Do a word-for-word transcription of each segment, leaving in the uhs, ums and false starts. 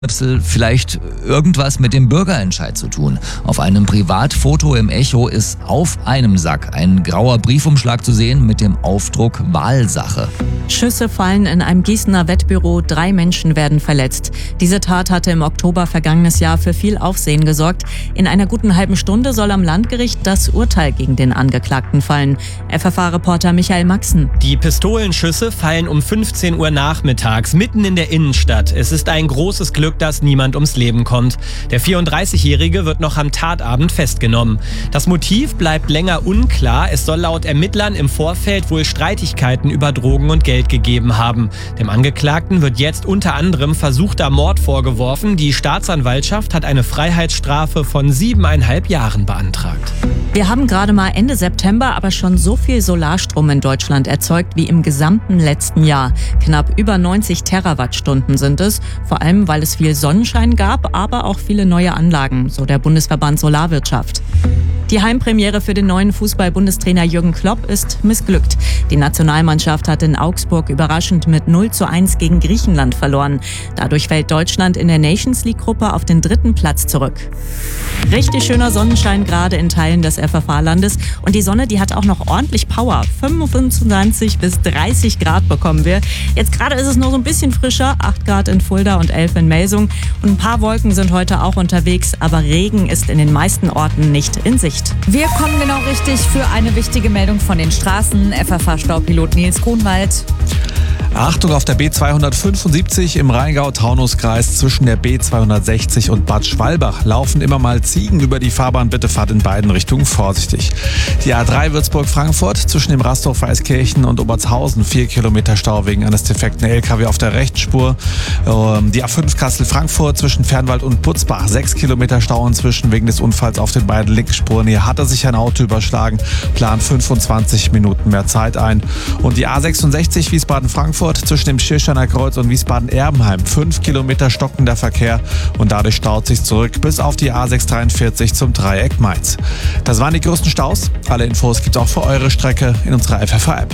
Vielleicht irgendwas mit dem Bürgerentscheid zu tun. Auf einem Privatfoto im Echo ist auf einem Sack ein grauer Briefumschlag zu sehen mit dem Aufdruck Wahlsache. Schüsse fallen in einem Gießener Wettbüro, drei Menschen werden verletzt. Diese Tat hatte im Oktober vergangenes Jahr für viel Aufsehen gesorgt. In einer guten halben Stunde soll am Landgericht das Urteil gegen den Angeklagten fallen. F F A-Reporter Michael Maxen. Die Pistolenschüsse fallen um fünfzehn Uhr nachmittags, mitten in der Innenstadt. Es ist ein großes Glück, dass niemand ums Leben kommt. Der vierunddreißigjährige wird noch am Tatabend festgenommen. Das Motiv bleibt länger unklar. Es soll laut Ermittlern im Vorfeld wohl Streitigkeiten über Drogen und Geld gegeben haben. Dem Angeklagten wird jetzt unter anderem versuchter Mord vorgeworfen. Die Staatsanwaltschaft hat eine Freiheitsstrafe von siebeneinhalb Jahren beantragt. Wir haben gerade mal Ende September aber schon so viel Solarstrom in Deutschland erzeugt wie im gesamten letzten Jahr. Knapp über neunzig Terawattstunden sind es, vor allem weil es viel Sonnenschein gab, aber auch viele neue Anlagen, so der Bundesverband Solarwirtschaft. Die Heimpremiere für den neuen Fußball-Bundestrainer Jürgen Klopp ist missglückt. Die Nationalmannschaft hat in Augsburg überraschend mit null zu eins gegen Griechenland verloren. Dadurch fällt Deutschland in der Nations-League-Gruppe auf den dritten Platz zurück. Richtig schöner Sonnenschein gerade in Teilen des F F A-Landes. Und die Sonne, die hat auch noch ordentlich Power. fünfundzwanzig bis dreißig Grad bekommen wir. Jetzt gerade ist es nur so ein bisschen frischer. acht Grad in Fulda und elf in Melsung. Und ein paar Wolken sind heute auch unterwegs. Aber Regen ist in den meisten Orten nicht in Sicht. Wir kommen genau richtig für eine wichtige Meldung von den Straßen. F F A-Staupilot Nils Kronwald. Achtung auf der B zweihundertfünfundsiebzig im Rheingau-Taunus-Kreis zwischen der B zweihundertsechzig und Bad Schwalbach laufen immer mal Ziegen über die Fahrbahn. Bitte fahrt in beiden Richtungen vorsichtig. Die A drei Würzburg-Frankfurt zwischen dem Rasthof Weißkirchen und Obertshausen vier Kilometer Stau wegen eines defekten L K W auf der Rechtsspur. Die A fünf Kassel-Frankfurt zwischen Fernwald und Putzbach sechs Kilometer Stau inzwischen wegen des Unfalls auf den beiden Linksspuren. Hier hatte sich ein Auto überschlagen, plant fünfundzwanzig Minuten mehr Zeit ein. Und die A sechsundsechzig Wiesbaden-Frankfurt zwischen dem Schirsteiner Kreuz und Wiesbaden-Erbenheim. Fünf Kilometer stockender Verkehr und dadurch staut sich zurück bis auf die A sechshundertdreiundvierzig zum Dreieck Mainz. Das waren die größten Staus. Alle Infos gibt's auch für eure Strecke in unserer F F A-App.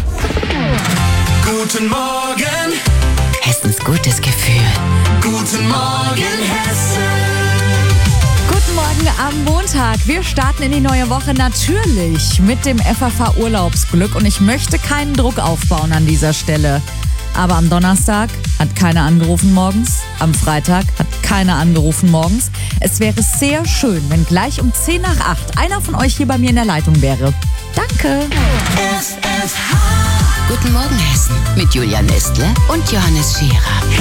Guten Morgen, Hessens gutes Gefühl. guten Morgen, Hessen. Guten Morgen am Montag. Wir starten in die neue Woche natürlich mit dem F F A-Urlaubsglück. Und ich möchte keinen Druck aufbauen an dieser Stelle. Aber am Donnerstag hat keiner angerufen morgens. Am Freitag hat keiner angerufen morgens. Es wäre sehr schön, wenn gleich um zehn nach acht einer von euch hier bei mir in der Leitung wäre. Danke. F F H. Guten Morgen Hessen mit Julia Nestle und Johannes Scherer.